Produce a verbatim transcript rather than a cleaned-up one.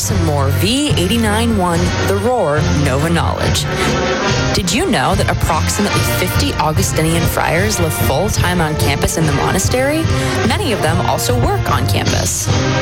some more V eighty-nine point one The Roar Nova Knowledge. Did you know that approximately fifty Augustinian friars live full-time on campus in the monastery? Many of them also work on campus.